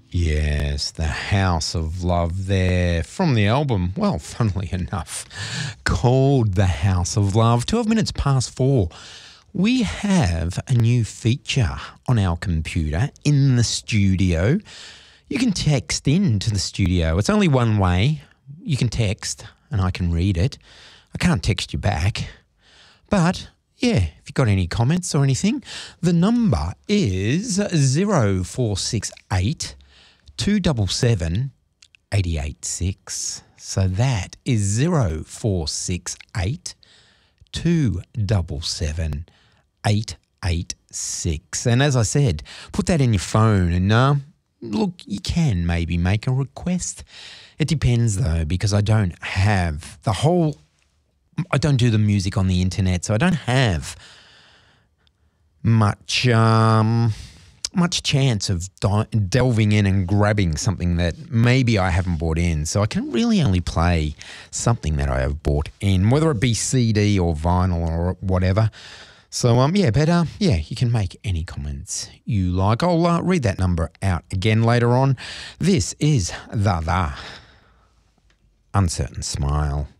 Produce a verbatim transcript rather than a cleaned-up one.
Yes, The House of Love there from the album, well, funnily enough, called The House of Love. twelve minutes past four. We have a new feature on our computer in the studio. You can text in to the studio. It's only one way. You can text and I can read it. I can't text you back. But, yeah, if you've got any comments or anything, the number is zero four six eight two seven seven eight eight six. So that is zero four six eight two seven seven eight eight six. And as I said, put that in your phone and uh, look, you can maybe make a request. It depends though, because I don't have the whole, I don't do the music on the internet, so I don't have much um, much chance of di- delving in and grabbing something that maybe I haven't bought in. So I can really only play something that I have bought in, whether it be C D or vinyl or whatever. So, um, yeah, but, uh, yeah, you can make any comments you like. I'll uh, read that number out again later on. This is The The Uncertain Smile.